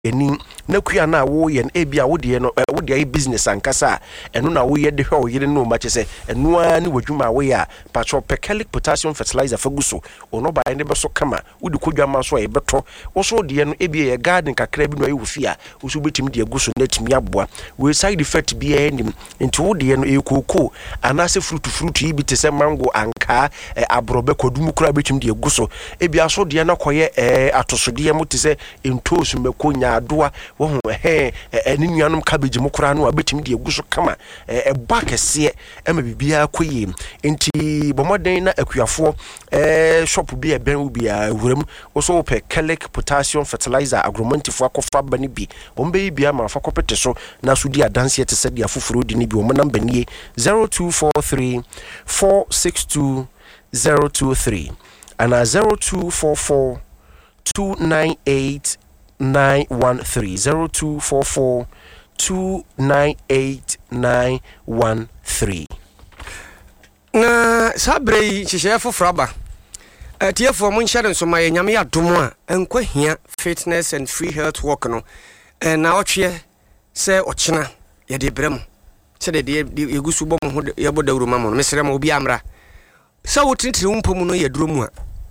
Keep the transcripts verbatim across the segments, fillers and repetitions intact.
eni na kua na wo ye e bia wo de no wo de business ankasa eno na wo ye de hwe wo yire no ma chese eno a ni wadwuma wo ya patro percalic potassium fertilizer faguso ono ba ne beso kama wo de kodwama so e beto wo so de no e bia ye garden kakra bi no e wo fia wo so betimi de aguso na timi aboa we side effect bi e nim nti wo de no e koko anase fruit fruit yi bi te se mango anka abrobe kodum kura betimi de aguso e bia so de na koye atosode mo te se entosu mekonya adoa wo ho he eni nuanom cabbage mo kura no abetimi de aguso kama e ba kese e ma bibia koyi nti bomoden na akuafo eh shop bi e ben wo bia wuram wo so pe Percalic potassium fertilizer agromantifo akofa bani bi ombe bia ma fa kopete so na so di adanse te se dia foforo di ni bi o mo number nie zero two four three four six two zero two three and zero two four four two nine eight nine one three zero two four four two nine eight nine one three. Na sabrei chishaya fofraba tie for mun share nso maye nyame adomo a enkwa hia fitness and free health walk no na otwe se ochina ye de brem se de yegusu bom ho ye bodawru mamo mesere ma obi amra sa wotintiri umpom no ye duro mu a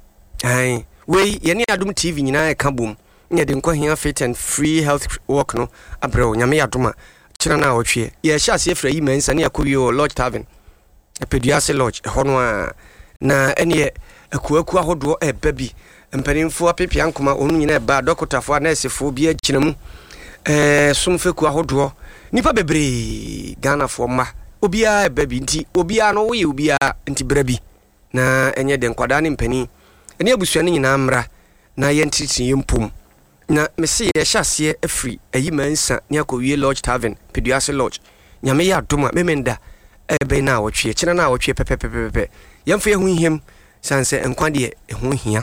ai we ye ne adom tv nyina e ka bom ye de nkwa hia fit and free health walk no abrɛ nyame adoma kira na otwe ye hya se fra yi mansa ne akowi o lodge tavern Pediase Lodge hono a na ene akuaku ahodo e babi mpanimfo apepia nkoma onu nyina e ba dokotafo anesefo bi akyinamu eh somfeku ahodo nipa bebre Ghana fo ma obia e babi nti obia no wo ye obia nti brabi na enye de nkwada ne mpani ene abusuane nyina amra na ye ntiti yempom na mese ye hyase afri ayi mansa ne akowie Lodge Tavern Pediase Lodge nyame ya adoma memenda ebe na wotwe kina na wotwe pepepepepe yemfa ehu hiem sanse enkwade ehu hia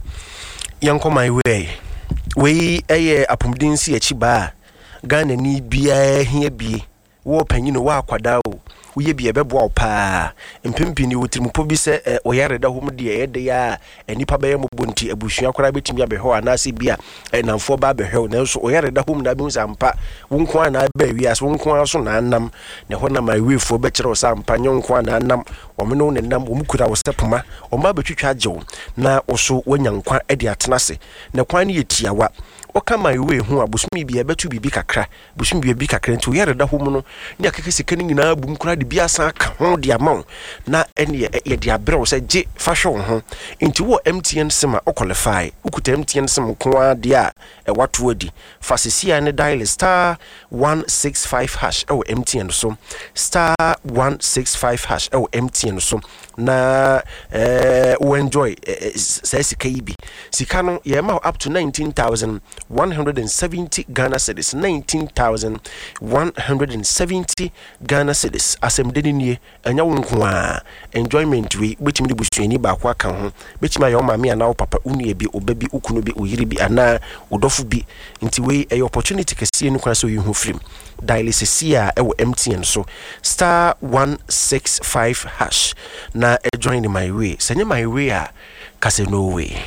yanko my way we eye apomdinsi achiba Ghana ni bia hia bie wo panyino wa akwada o uye bia bebo opa mpempi ni wotirimupo bi se oyare da hom de yede ya enipa be yemo bonti abusua kora betimi abeho anase bia namfo ba beho na so oyare da hom na bi sampa wonko ana ba wi as wonko aso na annam ne ho na my way fo be kire sampa nyonko ana annam omno ne nam omukura wo stepma omba betwitwa agyew na oso wanyankwa ade atenase ne kwan ne yetiawa oka my way hu abusumi bia betu bibi kakra busumi bia bi kakra nti oyare da hom no ne akeke sikani nyina bum kura de bia san ka ho de amount na ene ye de abrɛ wo se je fashion ho nti wo M T N sim a o qualify ukuta M T N sim ko ade a e wato adi fasisia ne dial star one six five hash e wo M T N so star one six five hash e wo M T N so na eh we enjoy say sika yi bi sika no ye ma up to nineteen thousand one hundred seventy Ghana cedis nineteen thousand one hundred seventy Ghana cedis asemdeni nie anya wonko a enjoyment we betimi de busuani ba kwa kan ho betimi ayo mama ana papa unu bi obabi ukunu bi oyiri bi ana odofo bi nti we a opportunity kese ni kwa so yi ho film dialysis ya e wo M T N so star one six five hash na e join my way senye my way a kase no way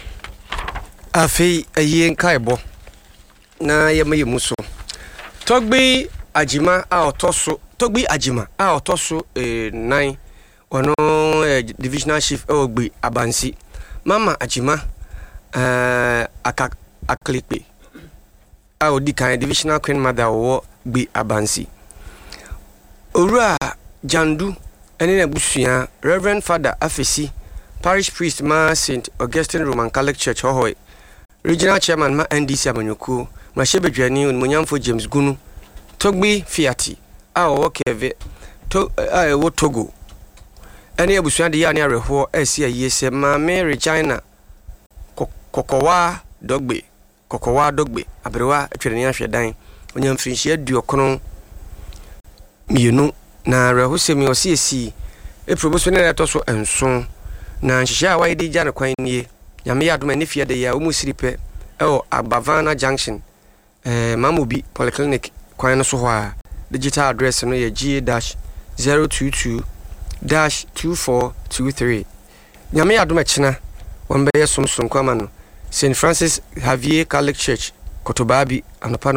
afi ayen kaibo na yemaye muso togbi ajima a otoso togbi ajima a otoso eh nine ono eh, divisional chief e ogbi abansi mama ajima eh aka aklepe a odi kan divisional queen mother wo gbi abansi owura jandu ene na busua reverend father afesi parish priest ma Saint Augustine Roman Catholic Church hohoi regional chairman ma N D C amanyoko ma shebedwani onmunyamfo James Gunu togbi fiati a wo keve to a wo Togo ene abusua de ya ne areho esi ayese ma me Regina kokowa dogbe kokowa dogbe abrewa atwene ahwedan onyamfrinhia duokono mienu na rehosemi osiesi e promotion na to so enso na nhihia wa ide gya ne kwan nie nyame yadoma ne fie de ya omusiripe e o Abavana Junction eh Mamobi Polyclinic kwan no so ho a digital address no ye G zero two two two four two three nyame yadoma china won be yesomsom kwama no Saint Francis Xavier Catholic Church Kotobabi anopa